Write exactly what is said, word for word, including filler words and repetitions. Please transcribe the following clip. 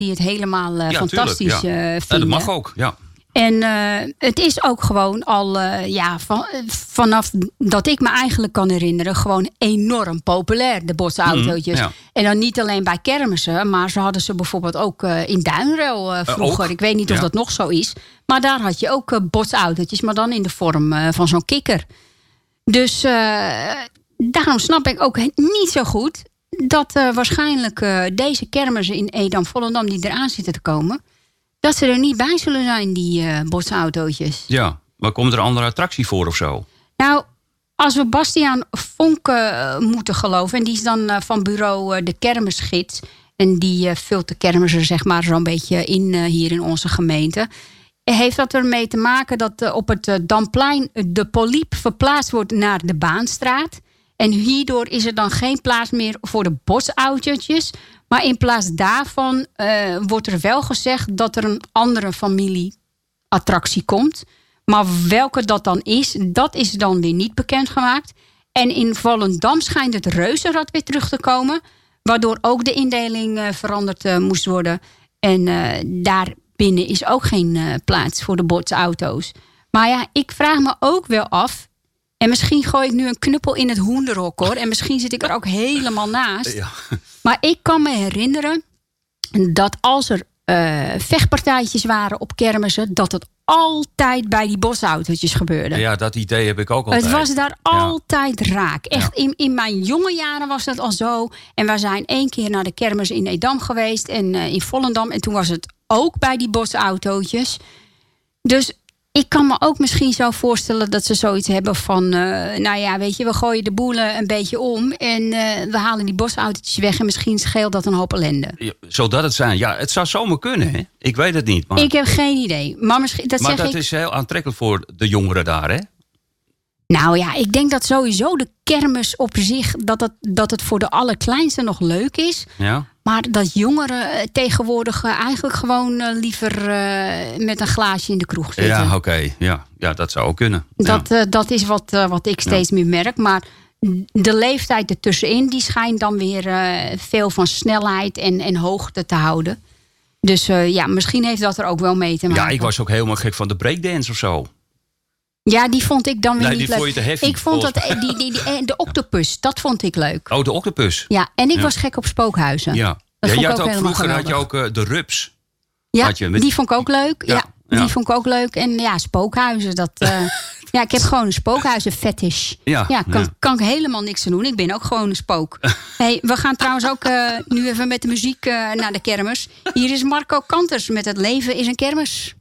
die het helemaal uh, ja, fantastisch tuurlijk, ja. uh, vinden. Ja, dat mag ook, ja. En uh, het is ook gewoon al, uh, ja, van, vanaf dat ik me eigenlijk kan herinneren, gewoon enorm populair, de botsautootjes. Mm, ja. En dan niet alleen bij kermissen, maar ze hadden ze bijvoorbeeld ook uh, in Duinrel uh, vroeger. Uh, ik weet niet of ja. dat nog zo is. Maar daar had je ook uh, botsautootjes, maar dan in de vorm uh, van zo'n kikker. Dus uh, daarom snap ik ook niet zo goed dat uh, waarschijnlijk uh, deze kermissen in Edam-Volendam die eraan zitten te komen, dat ze er niet bij zullen zijn, die uh, botsautootjes. Ja, maar komt er een andere attractie voor of zo? Nou, als we Bastiaan Vonk uh, moeten geloven, en die is dan uh, van bureau uh, de kermisgids, en die uh, vult de kermissen zeg maar zo'n beetje in uh, hier in onze gemeente, heeft dat ermee te maken dat uh, op het uh, Damplein de Poliep verplaatst wordt naar de Baanstraat. En hierdoor is er dan geen plaats meer voor de botsautootjes. Maar in plaats daarvan uh, wordt er wel gezegd dat er een andere familieattractie komt. Maar welke dat dan is, dat is dan weer niet bekendgemaakt. En in Volendam schijnt het reuzenrad weer terug te komen. Waardoor ook de indeling uh, veranderd uh, moest worden. En uh, daarbinnen is ook geen uh, plaats voor de botsauto's. Maar ja, ik vraag me ook wel af. En misschien gooi ik nu een knuppel in het hoenderhok, hoor. En misschien zit ik er ook helemaal naast. Ja. Maar ik kan me herinneren dat als er uh, vechtpartijtjes waren op kermissen, dat het altijd bij die bosautootjes gebeurde. Ja, dat idee heb ik ook altijd. Het was daar ja. altijd raak. Echt, ja. in, in mijn jonge jaren was dat al zo. En wij zijn één keer naar de kermis in Edam geweest en uh, in Volendam. En toen was het ook bij die bosautootjes. Dus ik kan me ook misschien zo voorstellen dat ze zoiets hebben van, Uh, nou ja, weet je, we gooien de boelen een beetje om. En uh, we halen die bosautootjes weg. En misschien scheelt dat een hoop ellende. Ja, zodat het zijn. Ja, het zou zomaar kunnen, hè? Ik weet het niet. Maar ik heb geen idee. Maar, misschien, dat, maar zeg dat ik, is heel aantrekkelijk voor de jongeren daar, hè? Nou ja, ik denk dat sowieso de kermis op zich, dat het, dat het voor de allerkleinste nog leuk is. Ja. Maar dat jongeren tegenwoordig eigenlijk gewoon uh, liever uh, met een glaasje in de kroeg zitten. Ja, oké. Okay. Ja. ja, dat zou ook kunnen. Dat, ja. uh, dat is wat, uh, wat ik steeds ja. meer merk. Maar de leeftijd ertussenin, die schijnt dan weer uh, veel van snelheid en, en hoogte te houden. Dus uh, ja, misschien heeft dat er ook wel mee te maken. Ja, ik was ook helemaal gek van de breakdance of zo. Ja, die vond ik dan weer nee, niet die leuk. Vond je te heavy, ik vond dat die, die, die, de octopus, dat vond ik leuk. Oh, de octopus. Ja, en ik ja. was gek op spookhuizen. Ja, dat ja vond je ik had ook, ook vroeger geweldig. had je ook uh, de rups. Ja, had je met... die vond ik ook leuk. Ja, ja, ja. ja. die vond ik ook leuk. En ja, spookhuizen, dat. Uh, ja, ik heb gewoon een spookhuizen-fetish. Ja, ja, kan, ja. kan ik helemaal niks aan doen. Ik ben ook gewoon een spook. Hey, we gaan trouwens ook uh, nu even met de muziek uh, naar de kermis. Hier is Marco Kanters met Het leven is een kermis.